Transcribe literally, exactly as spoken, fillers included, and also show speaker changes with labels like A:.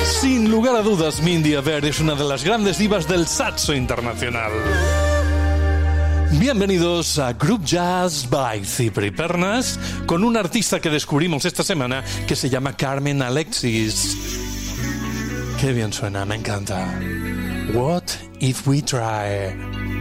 A: Sin lugar a dudas, Mindy Aver es una de las grandes divas del saxo internacional. Bienvenidos a Group Jazz by Cipri Pernas, con un artista que descubrimos esta semana que se llama Carmen Alexis. Qué bien suena, me encanta. What if we try?